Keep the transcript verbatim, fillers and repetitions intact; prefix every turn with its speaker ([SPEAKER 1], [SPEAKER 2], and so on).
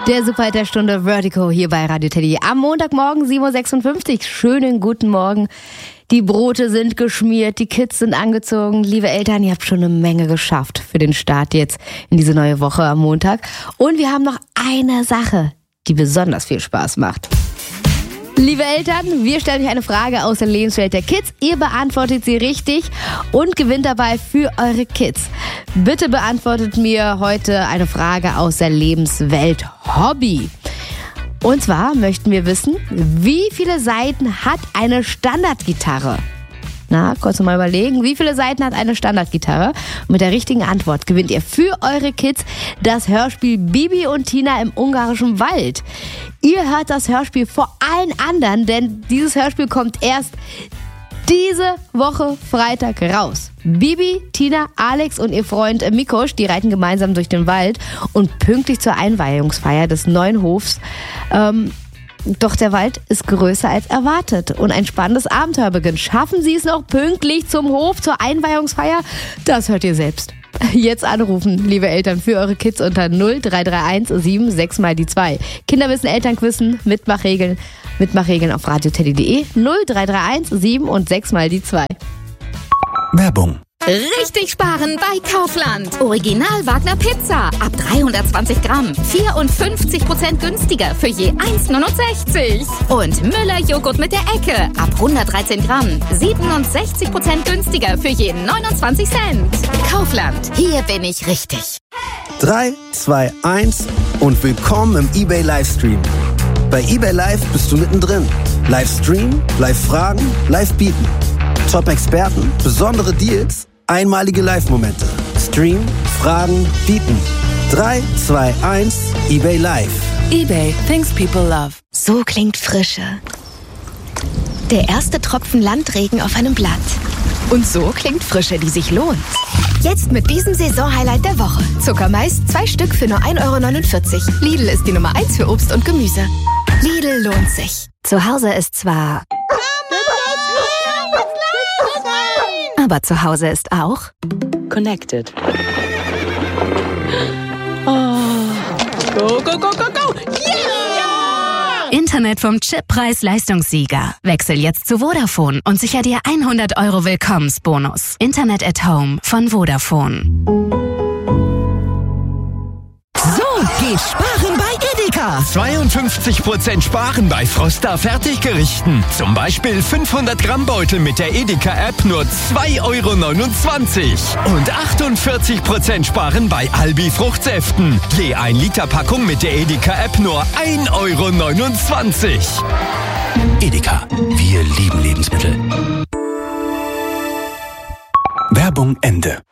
[SPEAKER 1] Der Superhit der Stunde Vertigo hier bei Radio Teddy. Am Montagmorgen sieben Uhr sechsundfünfzig. Schönen guten Morgen. Die Brote sind geschmiert, die Kids sind angezogen. Liebe Eltern, ihr habt schon eine Menge geschafft für den Start jetzt in diese neue Woche am Montag. Und wir haben noch eine Sache, die besonders viel Spaß macht. Liebe Eltern, wir stellen euch eine Frage aus der Lebenswelt der Kids. Ihr beantwortet sie richtig und gewinnt dabei für eure Kids. Bitte beantwortet mir heute eine Frage aus der Lebenswelt Hobby. Und zwar möchten wir wissen, wie viele Saiten hat eine Standardgitarre? Na, kurz mal überlegen, wie viele Saiten hat eine Standardgitarre? Und mit der richtigen Antwort gewinnt ihr für eure Kids das Hörspiel Bibi und Tina im ungarischen Wald. Ihr hört das Hörspiel vor allen anderen, denn dieses Hörspiel kommt erst diese Woche Freitag raus. Bibi, Tina, Alex und ihr Freund Mikosch, die reiten gemeinsam durch den Wald und pünktlich zur Einweihungsfeier des neuen Hofs. Ähm, doch der Wald ist größer als erwartet und ein spannendes Abenteuer beginnt. Schaffen Sie es noch pünktlich zum Hof zur Einweihungsfeier? Das hört ihr selbst. Jetzt anrufen, liebe Eltern, für eure Kids unter null drei drei eins sieben sechs mal die zwei. Kinderwissen, Elternquissen, Mitmachregeln. Mitmachregeln auf radio teddy punkt de null drei drei eins sieben und sechs mal die zwei.
[SPEAKER 2] Werbung.
[SPEAKER 3] Richtig sparen bei Kaufland. Original Wagner Pizza ab dreihundertzwanzig Gramm. vierundfünfzig Prozent günstiger für je eins neunundsechzig. Und Müller Joghurt mit der Ecke ab hundertdreizehn Gramm. siebenundsechzig Prozent günstiger für je neunundzwanzig Cent. Kaufland, hier bin ich richtig.
[SPEAKER 2] drei, zwei, eins und willkommen im eBay Livestream. Bei eBay Live bist du mittendrin. Livestream, Live-Fragen, Live-Bieten. Top-Experten, besondere Deals, einmalige Live-Momente. Stream, Fragen, Bieten. drei, zwei, eins, eBay Live.
[SPEAKER 4] eBay, things people love.
[SPEAKER 5] So klingt Frische. Der erste Tropfen Landregen auf einem Blatt. Und so klingt Frische, die sich lohnt. Jetzt mit diesem Saisonhighlight der Woche. Zuckermais, zwei Stück für nur ein Euro neunundvierzig. Lidl ist die Nummer eins für Obst und Gemüse. Lidl lohnt sich. Zu Hause ist zwar... Aber zu Hause ist auch...
[SPEAKER 4] Connected. Oh. Go, go, go, go, go! Yeah!
[SPEAKER 6] Internet vom Chip-Preis-Leistungssieger. Wechsel jetzt zu Vodafone und sicher dir hundert Euro Willkommensbonus. Internet at Home von Vodafone.
[SPEAKER 7] So geht Sparen bei Edeka. zweiundfünfzig Prozent Sparen bei Froster Fertiggerichten. Zum Beispiel fünfhundert Gramm Beutel mit der Edeka-App nur zwei Euro neunundzwanzig. Und achtundvierzig Prozent Sparen bei Albi Fruchtsäften. Je ein Liter Packung mit der Edeka-App nur ein Euro neunundzwanzig.
[SPEAKER 2] Edeka, wir lieben Lebensmittel. Werbung Ende.